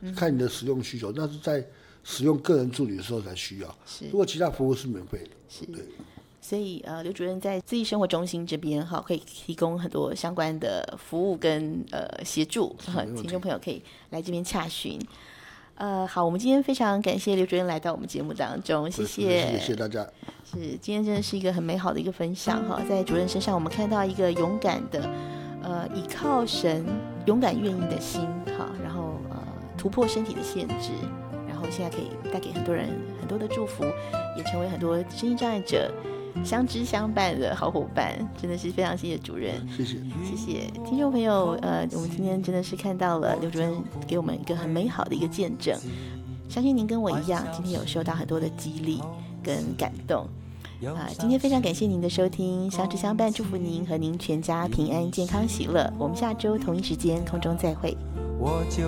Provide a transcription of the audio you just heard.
看你的使用需求，那是在使用个人助理的时候才需要。如果其他服务是免费的， 是。 对。 所以刘主任在自立生活中心这边可以提供很多相关的服务跟协助，听众朋友可以来这边洽询。好，我们今天非常感谢刘主任来到我们节目当中，谢谢， 谢谢大家。 是，今天真的是一个很美好的一个分享哈，在主任身上我们看到一个勇敢的倚靠神、勇敢愿意的心哈，然后突破身体的限制，然后现在可以带给很多人很多的祝福，也成为很多身心障碍者相知相伴的好伙伴，真的是非常谢谢主任， 谢谢听众朋友。我们今天真的是看到了刘主任给我们一个很美好的一个见证，相信您跟我一样，今天有受到很多的激励跟感动。今天非常感谢您的收听，相知相伴，祝福您和您全家平安、健康、喜乐。我们下周同一时间空中再会。